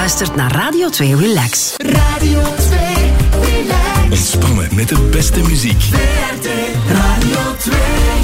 luistert naar Radio 2 Relax. Radio 2 Relax. Ontspannen met de beste muziek. VRT Radio 2.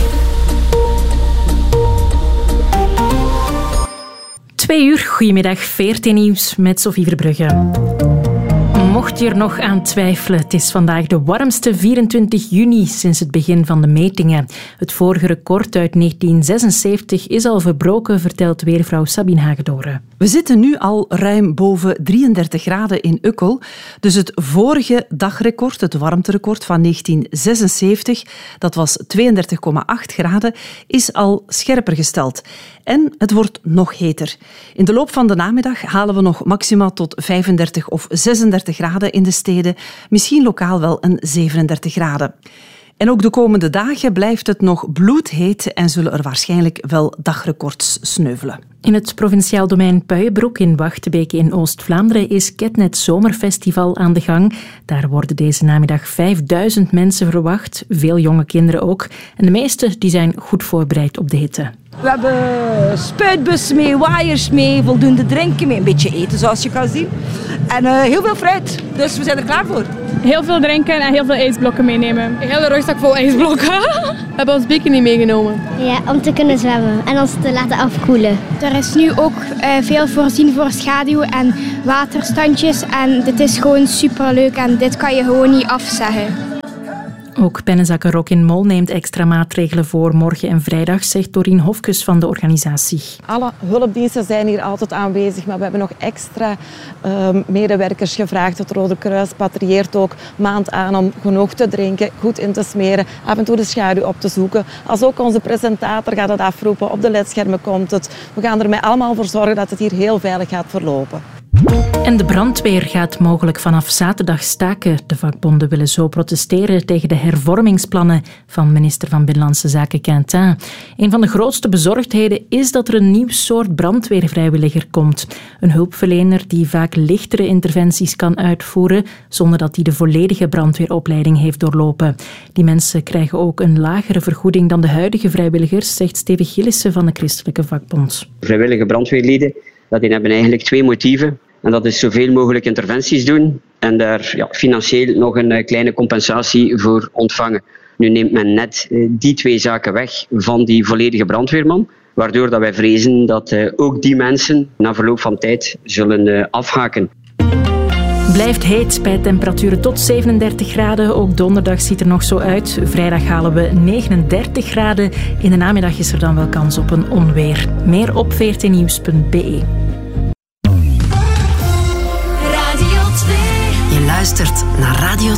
2 uur, goedemiddag, VRT Nieuws met Sophie Verbrugge. Mocht je er nog aan twijfelen, het is vandaag de warmste 24 juni sinds het begin van de metingen. Het vorige record uit 1976 is al verbroken, vertelt weervrouw Sabine Hagedoren. We zitten nu al ruim boven 33 graden in Ukkel. Dus het vorige dagrecord, het warmterecord van 1976, dat was 32,8 graden, is al scherper gesteld. En het wordt nog heter. In de loop van de namiddag halen we nog maxima tot 35 of 36 graden in de steden, misschien lokaal wel een 37 graden. En ook de komende dagen blijft het nog bloedheet en zullen er waarschijnlijk wel dagrecords sneuvelen. In het provinciaal domein Puijenbroek in Wachtebeke in Oost-Vlaanderen is Ketnet Zomerfestival aan de gang. Daar worden deze namiddag 5000 mensen verwacht, veel jonge kinderen ook. En de meesten die zijn goed voorbereid op de hitte. We hebben spuitbussen mee, waaiers mee, voldoende drinken mee, een beetje eten zoals je kan zien. En heel veel fruit, dus we zijn er klaar voor. Heel veel drinken en heel veel ijsblokken meenemen. Een hele rugzak vol ijsblokken. We hebben ons bikini meegenomen. Ja, om te kunnen zwemmen en ons te laten afkoelen. Er is nu ook veel voorzien voor schaduw en waterstandjes. En dit is gewoon superleuk en dit kan je gewoon niet afzeggen. Ook Pennezakker Rock in Mol neemt extra maatregelen voor morgen en vrijdag, zegt Dorien Hofkes van de organisatie. Alle hulpdiensten zijn hier altijd aanwezig, maar we hebben nog extra medewerkers gevraagd. Het Rode Kruis patrouilleert ook maand aan om genoeg te drinken, goed in te smeren, af en toe de schaduw op te zoeken. Als ook onze presentator gaat het afroepen, op de ledschermen komt het. We gaan er met allemaal voor zorgen dat het hier heel veilig gaat verlopen. En de brandweer gaat mogelijk vanaf zaterdag staken. De vakbonden willen zo protesteren tegen de hervormingsplannen van minister van Binnenlandse Zaken Quintin. Een van de grootste bezorgdheden is dat er een nieuw soort brandweervrijwilliger komt. Een hulpverlener die vaak lichtere interventies kan uitvoeren zonder dat hij de volledige brandweeropleiding heeft doorlopen. Die mensen krijgen ook een lagere vergoeding dan de huidige vrijwilligers, zegt Steven Gillissen van de Christelijke Vakbond. Vrijwillige brandweerlieden, die hebben eigenlijk 2 motieven. En dat is zoveel mogelijk interventies doen en daar financieel nog een kleine compensatie voor ontvangen. Nu neemt men net die 2 zaken weg van die volledige brandweerman, waardoor dat wij vrezen dat ook die mensen na verloop van tijd zullen afhaken. Blijft heet bij temperaturen tot 37 graden. Ook donderdag ziet er nog zo uit. Vrijdag halen we 39 graden. In de namiddag is er dan wel kans op een onweer. Meer op vrtnieuws.be. Je luistert naar Radio